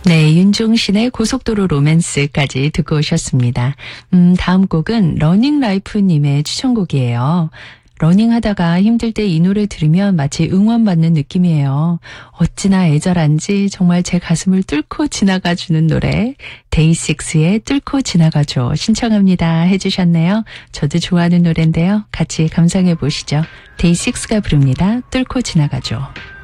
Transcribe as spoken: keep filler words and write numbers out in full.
네, 윤종신의 고속도로 로맨스까지 듣고 오셨습니다. 음, 다음 곡은 러닝라이프님의 추천곡이에요. 러닝하다가 힘들 때 이 노래 들으면 마치 응원받는 느낌이에요. 어찌나 애절한지 정말 제 가슴을 뚫고 지나가주는 노래, 데이식스의 뚫고 지나가줘 신청합니다 해주셨네요. 저도 좋아하는 노래인데요. 같이 감상해 보시죠. 데이식스가 부릅니다. 뚫고 지나가줘.